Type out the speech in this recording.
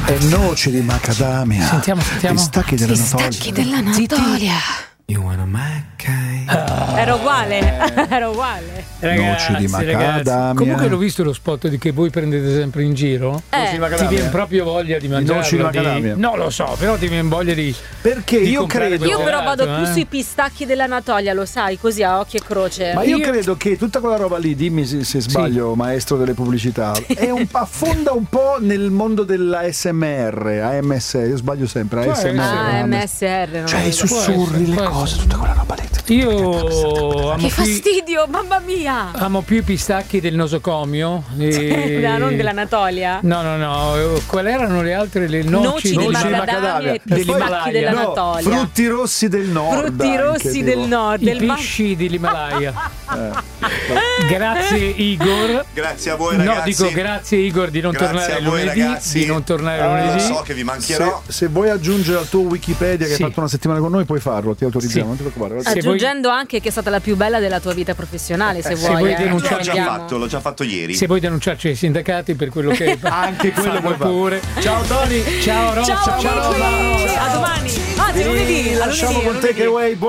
E noci di macadamia. Sentiamo. Pistacchi dell'Anatolia. Pistacchi dell'Anatolia. Era uguale. Noci di macadamia. Comunque l'ho visto lo spot di che voi prendete sempre in giro. Ti viene proprio voglia di mangiare. Noci di macadamia. No, lo so, però ti viene voglia di. Perché di io comprare credo. Io però vado più eh. sui pistacchi dell'Anatolia, lo sai, così a occhio e croce. Ma io credo che tutta quella roba lì, dimmi se sbaglio, maestro delle pubblicità, affonda un po' nel mondo dell'ASMR, AMS, io sbaglio sempre, ASMR. MSR. Cioè i sussurri, le cose, tutta quella roba lì. Io amo Che fastidio, mamma mia! Amo più i pistacchi del nosocomio. Non dell'Anatolia. No. Quali erano le altre? Le Noci di macadamia e pistacchi dell'Anatolia. Frutti rossi del nord. Frutti rossi del nord. I pesci dell'Himalaya. Grazie Igor. Grazie a voi ragazzi. No, dico grazie Igor di non Grazie tornare a voi, lunedì. ragazzi. Di non tornare lunedì. So che vi mancherò. Se vuoi aggiungere al tuo Wikipedia che hai fatto una settimana con noi, puoi farlo, ti autorizziamo, non ti preoccupare. Aggiungendo anche che è stata la più bella della tua vita professionale, se vuoi. vuoi denunciare- L'ho già fatto ieri. Se vuoi denunciarci ai sindacati per quello che Anche quello puoi pure. Ciao Tony. Ciao Rosa. Ciao, a domani. Anzi, lunedì. Lasciamo con Take Away.